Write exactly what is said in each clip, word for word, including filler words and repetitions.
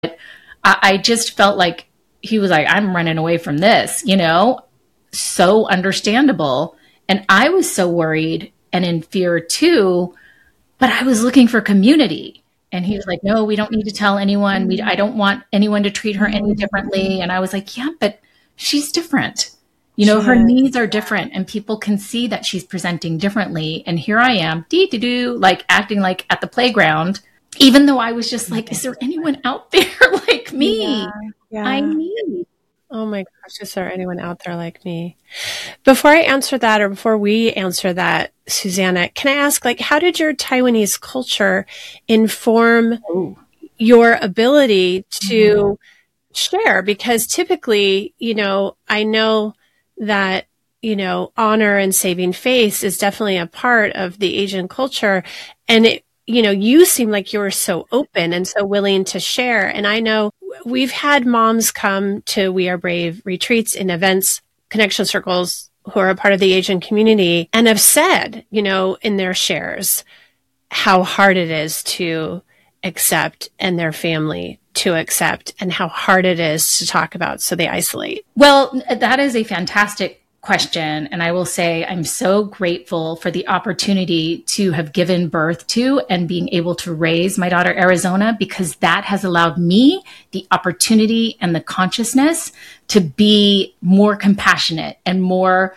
I, I just felt like he was like, I'm running away from this, you know, so understandable. And I was so worried and in fear too, but I was looking for community. And he was like, no, we don't need to tell anyone. We, I don't want anyone to treat her any differently. And I was like, yeah, but she's different. You know, She her is. needs are different and people can see that she's presenting differently. And here I am, dee doo doo, like acting like at the playground, even though I was just like, is there anyone out there like me? Yeah, yeah. I need. Oh my gosh, is there anyone out there like me? Before I answer that, or before we answer that, Susanna, can I ask, like, how did your Taiwanese culture inform Oh. your ability to mm-hmm. share? Because typically, you know, I know that, you know, honor and saving face is definitely a part of the Asian culture. And it, you know, you seem like you were so open and so willing to share. And I know we've had moms come to We Are Brave retreats and events, connection circles, who are a part of the Asian community and have said, you know, in their shares, how hard it is to accept and their family to accept and how hard it is to talk about. So they isolate. Well, that is a fantastic question. And I will say I'm so grateful for the opportunity to have given birth to and being able to raise my daughter Arizona, because that has allowed me the opportunity and the consciousness to be more compassionate and more,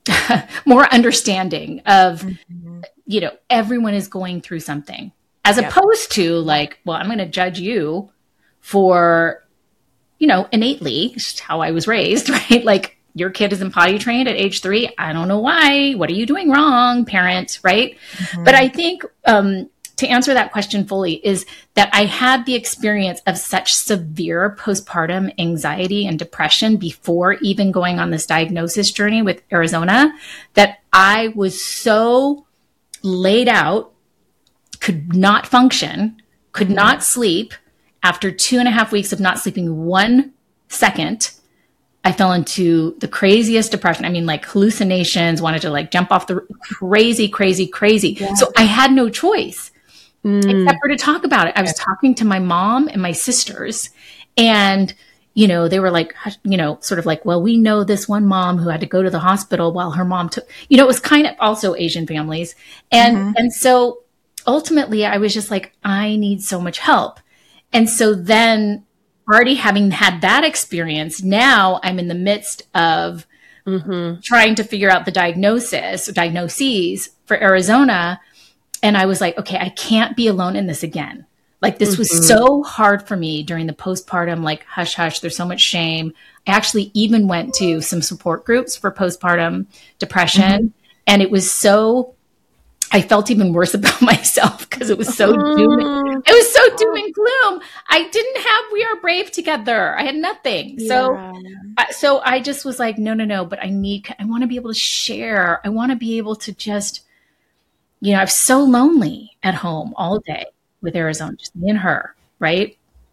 more understanding of, mm-hmm. you know, everyone is going through something, as yep. opposed to like, well, I'm going to judge you for, you know, innately, just how I was raised, right? Like, your kid isn't potty trained at age three. I don't know why. What are you doing wrong, parent? Right. Mm-hmm. But I think um, to answer that question fully is that I had the experience of such severe postpartum anxiety and depression before even going on this diagnosis journey with Arizona that I was so laid out, could not function, could not sleep. After two and a half weeks of not sleeping one second, I fell into the craziest depression. I mean, like hallucinations, wanted to like jump off the crazy, crazy, crazy. Yeah. So I had no choice mm. except for to talk about it. I was talking to my mom and my sisters, and, you know, they were like, you know, sort of like, well, we know this one mom who had to go to the hospital while her mom took, you know, it was kind of also Asian families. And, mm-hmm. and so ultimately I was just like, I need so much help. And so then already having had that experience, now I'm in the midst of mm-hmm. trying to figure out the diagnosis or diagnoses for Arizona. And I was like, okay, I can't be alone in this again. Like this mm-hmm. was so hard for me during the postpartum, like hush, hush, there's so much shame. I actually even went to some support groups for postpartum depression. Mm-hmm. And it was so, I felt even worse about myself because it was so doom. It was so doom and gloom. I didn't have We Are Brave together. I had nothing. Yeah. So, so I just was like, no, no, no. But I need. I want to be able to share. I want to be able to just, you know, I'm so lonely at home all day with Arizona, just me and her, right?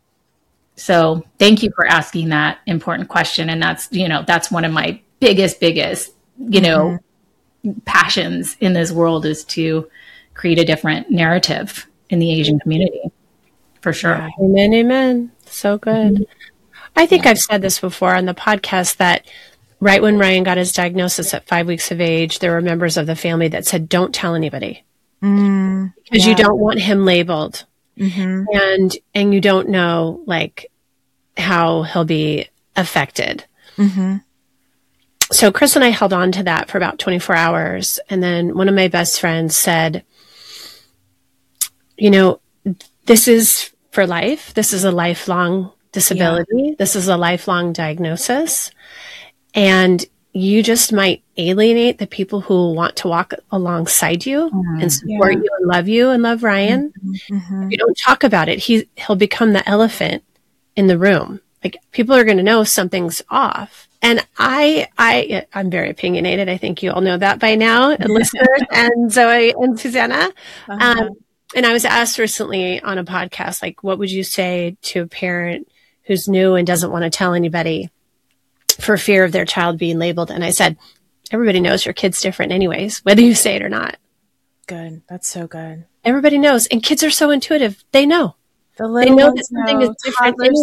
So, thank you for asking that important question. And that's, you know, that's one of my biggest, biggest, you know. Mm-hmm. passions in this world is to create a different narrative in the Asian community, for sure. Yeah. Amen, amen. So good. Mm-hmm. I think yeah. I've said this before on the podcast that right when Ryan got his diagnosis at five weeks of age, there were members of the family that said, don't tell anybody mm, because yeah. you don't want him labeled mm-hmm. and, and you don't know like how he'll be affected. Mm-hmm. So Chris and I held on to that for about twenty-four hours. And then one of my best friends said, you know, this is for life. This is a lifelong disability. Yeah. This is a lifelong diagnosis. And you just might alienate the people who want to walk alongside you mm-hmm. and support yeah. you and love you and love Ryan. Mm-hmm. If you don't talk about it, he, he'll become the elephant in the room. Like people are going to know something's off. And I, I, I'm very opinionated. I think you all know that by now, and listeners and Zoe and Susanna. Uh-huh. Um, and I was asked recently on a podcast, like, what would you say to a parent who's new and doesn't want to tell anybody for fear of their child being labeled? And I said, everybody knows your kid's different anyways, whether you say it or not. Good. That's so good. Everybody knows. And kids are so intuitive. They know. The They little know ones that something know, is different toddlers